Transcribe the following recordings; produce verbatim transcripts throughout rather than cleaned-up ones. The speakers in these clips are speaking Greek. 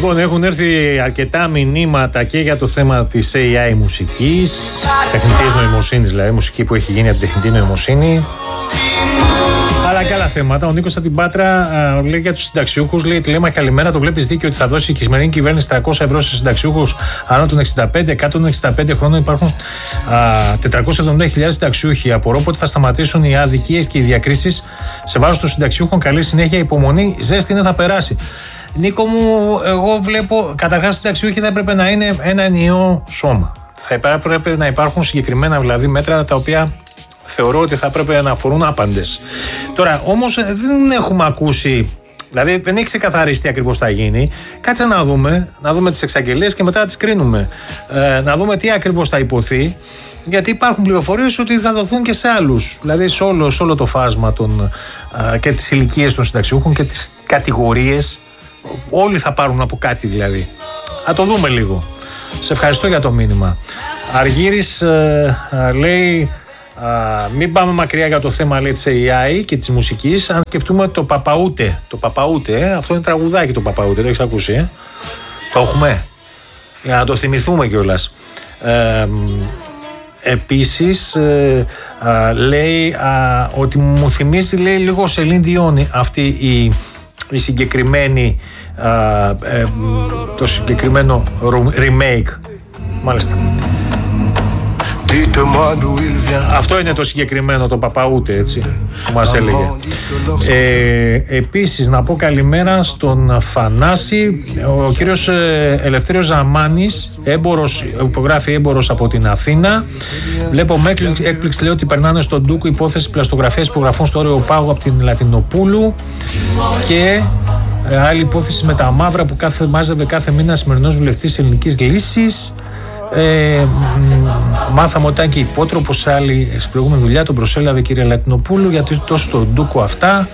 Λοιπόν, έχουν έρθει αρκετά μηνύματα και για το θέμα της έι άι μουσικής, τεχνητής νοημοσύνης, δηλαδή μουσική που έχει γίνει από την τεχνητή νοημοσύνη, αλλά και άλλα θέματα. Ο Νίκος από την Πάτρα α, λέει για τους συνταξιούχους, λέει: Τηλέμα, καλημέρα. Το βλέπεις δίκαιο ότι θα δώσει η σημερινή κυβέρνηση τριακόσια ευρώ στους συνταξιούχους άνω των εξήντα πέντε, κάτω των εξήντα πέντε χρόνων υπάρχουν τετρακόσιες εβδομήντα χιλιάδες συνταξιούχοι. Απορώ πότε θα σταματήσουν οι αδικίες και οι διακρίσεις σε βάρος των συνταξιούχων. Καλή συνέχεια, υπομονή, ζέστη είναι, θα περάσει. Νίκο μου, εγώ βλέπω καταρχάς συνταξιούχοι θα έπρεπε να είναι ένα ενιαίο σώμα. Θα έπρεπε να υπάρχουν συγκεκριμένα δηλαδή μέτρα τα οποία θεωρώ ότι θα έπρεπε να αφορούν άπαντες. Τώρα όμως δεν έχουμε ακούσει, δηλαδή δεν έχει ξεκαθαρίσει τι ακριβώς θα γίνει. Κάτσε να δούμε, να δούμε τις εξαγγελίες και μετά να τις κρίνουμε. Ε, να δούμε τι ακριβώς θα υποθεί, γιατί υπάρχουν πληροφορίες ότι θα δοθούν και σε άλλους. Δηλαδή σε όλο, σε όλο το φάσμα των, ε, και τις ηλικίες των συνταξιούχων και τις κατηγορίες. Όλοι θα πάρουν από κάτι δηλαδή. Θα το δούμε λίγο. Σε ευχαριστώ για το μήνυμα. Αργύρης ε, ε, λέει: Uh, μην πάμε μακριά για το θέμα, λέει, της έι άι και της μουσικής. Αν σκεφτούμε το Παπαούτε, το Παπαούτε, ε, αυτό είναι τραγουδάκι το Παπαούτε, το έχεις ακούσει, ε? Το έχουμε, για να το θυμηθούμε κιόλας. Ε, επίσης ε, ε, λέει ε, ότι μου θυμίζει, λέει, λίγο Σελίν Διόν αυτή η, η συγκεκριμένη ε, ε, το συγκεκριμένο remake, μάλιστα. Αυτό είναι το συγκεκριμένο το Παπαούτε, έτσι, που μας έλεγε. Ε, επίσης να πω καλημέρα στον Φανάση. Ο κύριος Ελευθέριος Ζαμάνης, έμπορος, υπογράφει έμπορος από την Αθήνα. Βλέπω με έκπληξη, λέει, ότι περνάνε στον Ντούκου υπόθεση πλαστογραφίας που γραφούν στο όριο πάγου από την Λατινοπούλου. Και άλλη υπόθεση με τα μαύρα που κάθε, μάζευε κάθε μήνα σημερινός βουλευτής Ελληνικής Λύσης. Ε, μάθαμε ότι ήταν και υπότροπος σε άλλη στην προηγούμενη δουλειά, τον προσέλαβε η κυρία Λατινοπούλου, γιατί τόσο στον Ντούκο αυτά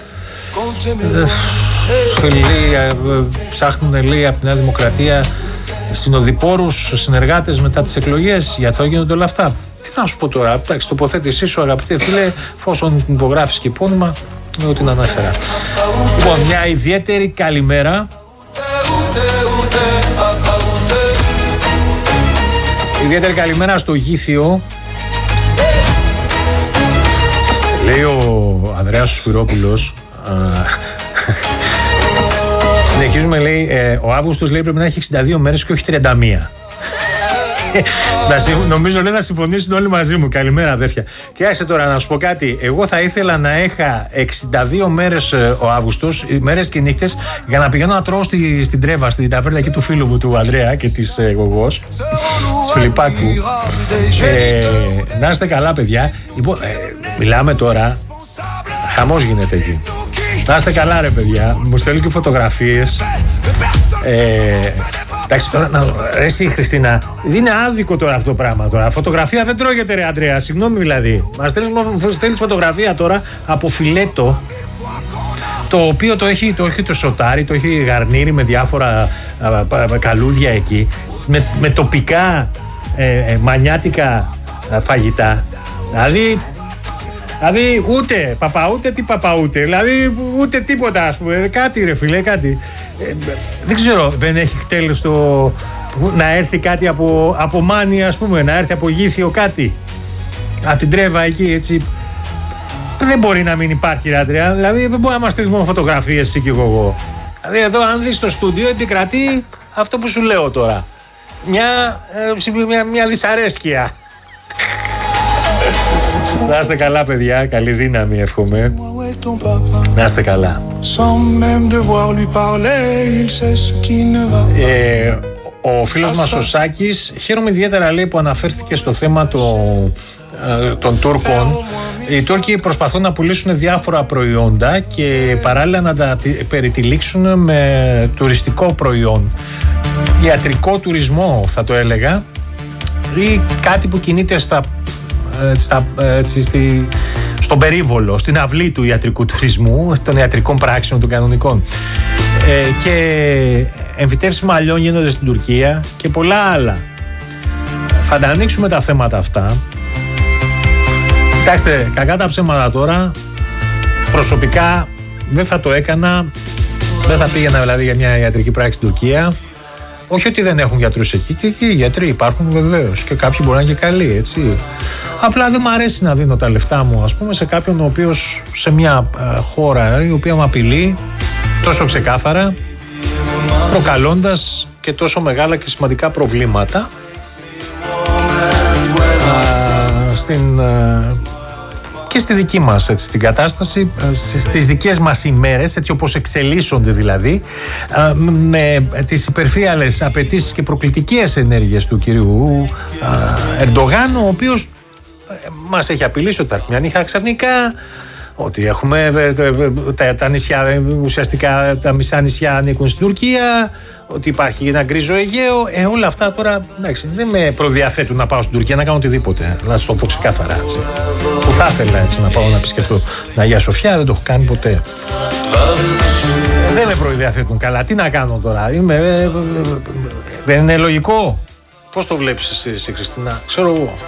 ε, λέει, ε, ψάχνουν, λέει, από τη Νέα Δημοκρατία συνοδοιπόρους, συνεργάτες μετά τις εκλογές, για αυτό γίνονται όλα αυτά. Τι να σου πω τώρα, εντάξει, τοποθέτησή σου, αγαπητέ φίλε, εφόσον την υπογράφεις και υπόνοιμα, εγώ την αναφέρα. Λοιπόν, μια ιδιαίτερη καλημέρα Ιδιαίτερη καλημέρα στο Γήθιο. Λέει ο Ανδρέας Σπυρόπουλος. Συνεχίζουμε, λέει, ε, ο Αύγουστος, λέει, πρέπει να έχει εξήντα δύο μέρες και όχι τριάντα μία. Νομίζω, λέει, θα συμφωνήσουν όλοι μαζί μου. Καλημέρα, αδέρφια. Και άσε τώρα να σου πω κάτι. Εγώ θα ήθελα να είχα εξήντα δύο μέρες ο Αύγουστος, μέρες και νύχτες, για να πηγαίνω να τρώω στη, στην Τρέβα, στην ταβέρνα εκεί του φίλου μου του Ανδρέα και της ε, Γογός, της Φιλιππάκου. Ε, να είστε καλά, παιδιά. Λοιπόν, ε, μιλάμε τώρα. Χαμός γίνεται εκεί. Να είστε καλά, ρε παιδιά. Μου στέλνουν και φωτογραφίες. Ε, εντάξει, τώρα, να, ρε εσύ, Χριστίνα, είναι άδικο τώρα αυτό το πράγμα τώρα. Φωτογραφία δεν τρώγεται, ρε Αντρέα, συγγνώμη δηλαδή. Μας στέλνεις φωτογραφία τώρα από φιλέτο, το οποίο το έχει το, έχει το σοτάρι, το έχει γαρνίρι με διάφορα α, α, α, καλούδια εκεί, με, με τοπικά ε, ε, μανιάτικα α, φαγητά. Δηλαδή, δηλαδή ούτε παπαούτε τι παπαούτε, δηλαδή ούτε τίποτα, ας πούμε, κάτι ρε φίλε, κάτι. Ε, δεν ξέρω, δεν έχει τέλος το να έρθει κάτι από, από Μάνη, ας πούμε, να έρθει από Γήθιο κάτι, από την Τρέβα εκεί, έτσι. Δεν μπορεί να μην υπάρχει, ρε Αντρέα, δηλαδή δεν μπορεί να μας στείλεις μόνο φωτογραφίες εσύ και εγώ. Δηλαδή εδώ αν δεις το στούντιο επικρατεί αυτό που σου λέω τώρα, μια, ε, μια, μια δυσαρέσκεια. Να είστε καλά, παιδιά, καλή δύναμη εύχομαι. Να είστε καλά. Ε, ο φίλος μας ο Σάκης, χαίρομαι ιδιαίτερα, λέει, που αναφέρθηκε στο θέμα το, ε, των Τούρκων. Οι Τούρκοι προσπαθούν να πουλήσουν διάφορα προϊόντα και παράλληλα να τα περιτυλίξουν με τουριστικό προϊόν, ιατρικό τουρισμό θα το έλεγα, ή κάτι που κινείται στα, στα, έτσι, στη, στον περίβολο, στην αυλή του ιατρικού τουρισμού, των ιατρικών πράξεων, των κανονικών. Ε, και εμφυτεύσεις μαλλιών γίνονται στην Τουρκία και πολλά άλλα. Θα τα ανοίξουμε τα θέματα αυτά. Κοιτάξτε, κακά τα ψέματα τώρα, προσωπικά δεν θα το έκανα, δεν θα πήγαινα δηλαδή για μια ιατρική πράξη στην Τουρκία. Όχι ότι δεν έχουν γιατρούς εκεί, και εκεί οι γιατροί υπάρχουν βεβαίως και κάποιοι μπορεί να είναι και καλοί, έτσι. Απλά δεν μου αρέσει να δίνω τα λεφτά μου, ας πούμε, σε κάποιον ο οποίος σε μια ε, χώρα η οποία με απειλεί τόσο ξεκάθαρα, προκαλώντας και τόσο μεγάλα και σημαντικά προβλήματα α, στην, α, και στη δική μας, έτσι, την κατάσταση, στις δικές μας ημέρες, έτσι όπως εξελίσσονται δηλαδή, α, με τις υπερφύαλες απαιτήσεις και προκλητικές ενέργειες του κυρίου α, Ερντογάν, ο οποίος μας έχει απειλήσει ότι θα έρθει μια νύχτα ξαφνικά, ότι έχουμε τα, τα νησιά, ουσιαστικά τα μισά νησιά ανήκουν στην Τουρκία, ότι υπάρχει ένα γκρίζο Αιγαίο. Ε, όλα αυτά τώρα, εντάξει, δεν με προδιαθέτουν να πάω στην Τουρκία να κάνω οτιδήποτε. Να σου το πω ξεκάθαρα, έτσι. Που θα ήθελα, έτσι, να πάω να επισκεφτώ την Αγία Σοφιά, δεν το έχω κάνει ποτέ. Ε, δεν με προδιαθέτουν καλά. Τι να κάνω τώρα, είμαι, ε, ε, ε, δεν είναι λογικό. Πώς το βλέπεις εσύ, εσύ Χριστίνα? Ξέρω εγώ.